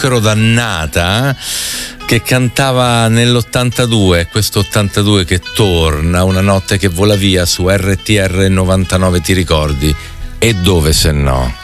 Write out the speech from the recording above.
zucchero dannata che cantava nell'82, questo 82 che torna, una notte che vola via su RTR 99, ti ricordi? E dove se no?